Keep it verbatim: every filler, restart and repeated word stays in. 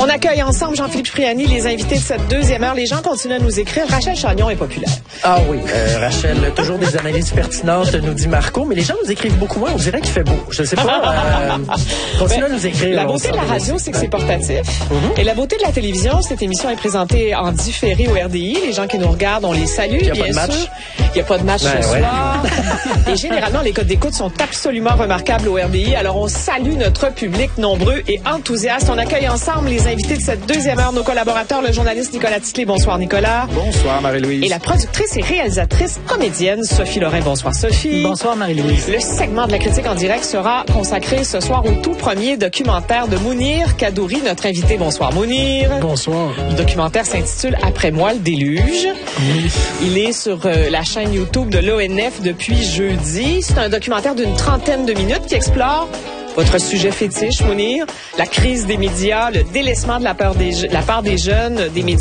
On accueille ensemble Jean-Philippe Priani, les invités de cette deuxième heure. Les gens continuent à nous écrire. Rachel Chagnon est populaire. Ah oui, euh, Rachel, toujours des analyses pertinentes, nous dit Marco, mais les gens nous écrivent beaucoup moins. On dirait qu'il fait beau. Je sais pas. Euh, continue ben, à nous écrire. La beauté de la radio, c'est que c'est portatif. Mm-hmm. Et la beauté de la télévision, cette émission est présentée en différé au R D I. Les gens qui nous regardent, on les salue, bien sûr. Il n'y a pas de match. Il n'y a pas de match ben, ce ouais. soir. Et généralement, les codes d'écoute sont absolument remarquables au R D I. Alors, on salue notre public nombreux et enthousiaste. On accueille ensemble les invités de cette deuxième heure, nos collaborateurs, le journaliste Nicolas Titley. Bonsoir, Nicolas. Bonsoir, Marie-Louise. Et la productrice et réalisatrice comédienne Sophie Lorrain. Bonsoir, Sophie. Bonsoir, Marie-Louise. Le segment de la critique en direct sera consacré ce soir au tout premier documentaire de Mounir Kadouri, notre invité. Bonsoir, Mounir. Bonsoir. Le documentaire s'intitule Après moi, le déluge. Oui. Il est sur euh, la chaîne YouTube de l'O N F depuis jeudi. C'est un documentaire d'une trentaine de minutes qui explore votre sujet fétiche, Mounir, la crise des médias, le délaissement de la part des, la part des jeunes, des médias.